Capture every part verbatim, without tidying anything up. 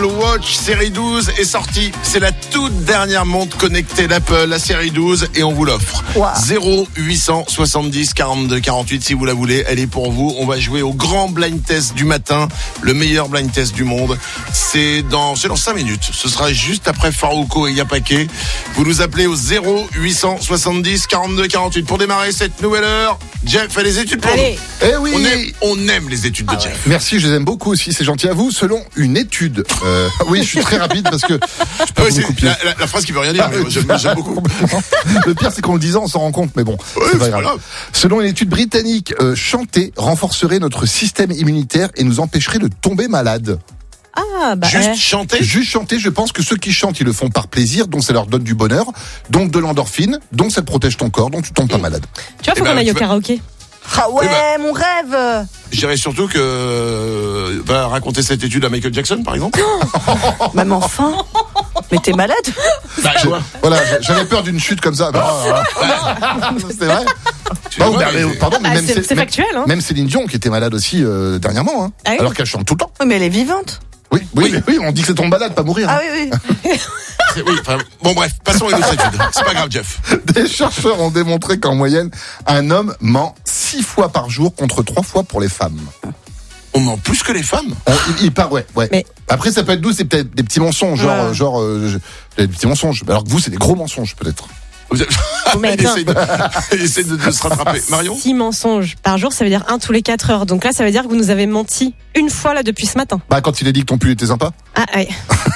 Apple Watch série douze est sortie. C'est la toute dernière montre connectée d'Apple, la série douze, et on vous l'offre. Wow. zéro huit cent soixante-dix quarante-deux quarante-huit si vous la voulez. Elle est pour vous. On va jouer au grand blind test du matin, le meilleur blind test du monde. C'est dans, c'est dans cinq minutes. Ce sera juste après Farouko et Yapake. Vous nous appelez au zéro huit cent soixante-dix quarante-deux quarante-huit pour démarrer cette nouvelle heure. Jeff fait les études pour Allez. nous. Eh oui. On aime, on aime les études de Ah Jeff. ouais. Merci, je les aime beaucoup aussi, c'est gentil à vous. Selon une étude, euh, oui, je suis très rapide parce que je peux Ah oui, vous c'est copier. la, la, la phrase qui veut rien dire, mais j'aime, j'aime beaucoup. Le pire, c'est qu'en le disant, on s'en rend compte, mais bon, Ouais, c'est pas c'est grave. pas grave. Selon une étude britannique, euh, chanter renforcerait notre système immunitaire et nous empêcherait de tomber malade. Ah, bah, Juste eh. chanter. Juste chanter, je pense que ceux qui chantent, ils le font par plaisir, donc ça leur donne du bonheur, donc de l'endorphine, donc ça te protège ton corps, donc tu tombes pas malade. Tu vois, faut Eh ben, qu'on aille au tu vas- karaoké. Ah ouais, Oui, bah. mon rêve. Je dirais surtout que euh, va raconter cette étude à Michael Jackson, par exemple. Même enfin. Mais t'es malade? Bah, je vois. Voilà, j'avais peur d'une chute comme ça. Bah, c'est vrai. Tu Bah, vois, mais- mais- pardon, mais Ah, même, c'est- Cé- c'est même- factuel, hein. même Céline Dion qui était malade aussi euh, dernièrement, hein, Ah oui. alors qu'elle chante tout le temps. Oui, mais elle est vivante. Oui, oui, Oui. mais oui, on dit que c'est ton malade, pas mourir. Ah hein. oui, oui. c'est- oui, enfin, bon, bref, passons à une autre étude. C'est pas grave, Jeff. Des chercheurs ont démontré qu'en moyenne, un homme ment six fois par jour contre trois fois pour les femmes. On ment plus que les femmes. On- il, il part, ouais, ouais. Mais- Après, ça peut être doux, c'est peut-être des petits mensonges, genre, Ouais. euh, genre, euh, je- des petits mensonges. Alors que vous, c'est des gros mensonges, peut-être. Vous avez- Mais il attends. essaie de, il essaie de, de se rattraper. Marion. Six mensonges par jour, ça veut dire un tous les quatre heures. Donc là, ça veut dire que vous nous avez menti une fois là depuis ce matin. Bah, quand il a dit que ton pull était sympa. Ah, ouais.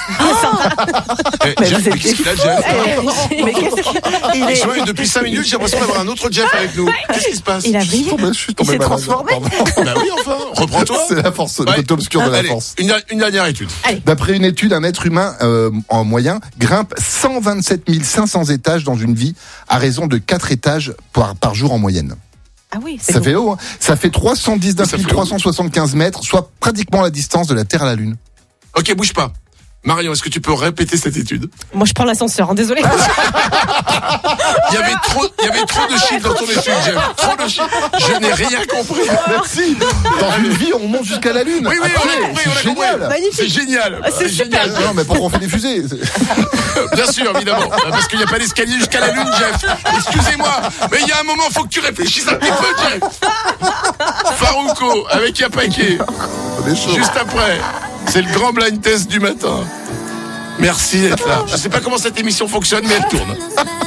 Eh, Mais Jeff, vous êtes mais qu'est-ce qu'il a, fous. Jeff Eh, mais qu'est-ce qu'il il Je est... vois, depuis cinq minutes, j'ai l'impression d'avoir un autre Jeff avec nous. Qu'est-ce qui se passe? Il a Je suis brillé. tombé, je suis tombé s'est malade. transformé. Pardon. Bah oui, enfin, reprends-toi. C'est la force, le Ouais. côté obscur de la Allez, force. une, une dernière étude. D'après une étude, un être humain euh, en moyen grimpe cent vingt-sept mille cinq cents étages dans une vie à raison de quatre étages par, par jour en moyenne. Ah oui, c'est Ça beau. fait haut, hein. Ça fait trois cent dix-neuf Ça mille fait haut. trois cent soixante-quinze mètres, soit pratiquement la distance de la Terre à la Lune. Ok, bouge pas. Marion, est-ce que tu peux répéter cette étude? Moi, je prends l'ascenseur, hein, désolé. Il y avait trop, il y avait trop de chiffres dans ton étude, Jeff. Trop de chiffres. Je n'ai rien compris. Merci. Dans une vie, on monte jusqu'à la Lune. Oui, oui, Après, on a compris, on a c'est compris. génial. Magnifique. C'est génial. Ah, c'est C'est super. génial. Non, mais pourquoi on fait des fusées? Bien sûr, évidemment. Parce qu'il n'y a pas d'escalier jusqu'à la Lune, Jeff. Excusez-moi. Mais il y a un moment, faut que tu réfléchisses un petit peu, Jeff. Farouko avec Yapake. On est chaud. Juste après. C'est le grand blind test du matin. Merci d'être là. Je sais pas comment cette émission fonctionne, mais elle tourne.